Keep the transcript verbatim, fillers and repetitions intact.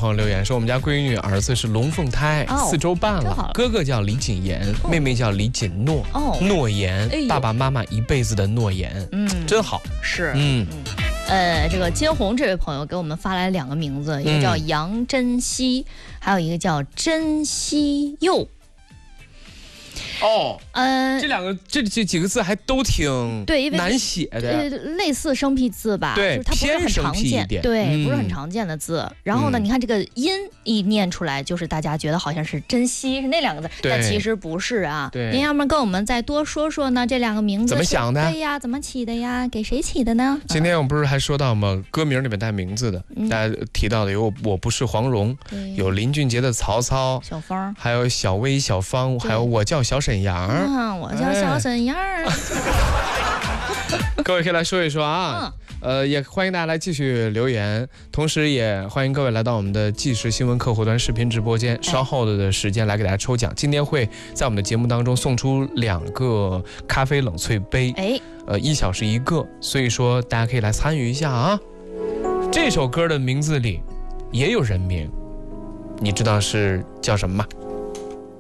朋友留言说，我们家闺女儿子是龙凤胎， 哦、 四周半了， 了哥哥叫李锦言，哦、妹妹叫李锦诺。 哦， 诺言、哎，爸爸妈妈一辈子的诺言，嗯，真好。 是， 嗯。 嗯呃，这个金红这位朋友给我们发来两个名字，一个叫杨珍惜，嗯、还有一个叫珍惜佑。 哦， 呃， 这两个这这几个字还都挺对，因为难写的， 呃，类似生僻字吧， 对， 就是它不是很常见，对、嗯，不是很常见的字。然后呢，嗯、你看这个音一念出来，就是大家觉得好像是珍惜是那两个字，但其实不是啊。 对， 您要不然跟我们再多说说呢？这两个名字怎么想的？ 对呀，怎么起的呀？给谁起的呢？ 今天我们不是还说到吗？歌名里面带名字的，嗯、大家提到的有我不是黄蓉，有林俊杰的曹操， 小芳， 还有小薇、小芳，还有我叫小沈阳。 嗯我叫小沈阳儿， 各位可以来说一说啊，嗯、呃，也欢迎大家来继续留言，同时也欢迎各位来到我们的即时新闻客户端视频直播间，哎、稍后的时间来给大家抽奖。今天会在我们的节目当中送出两个咖啡冷萃杯，哎，呃，一小时一个，所以说大家可以来参与一下啊。这首歌的名字里也有人名，你知道是叫什么吗？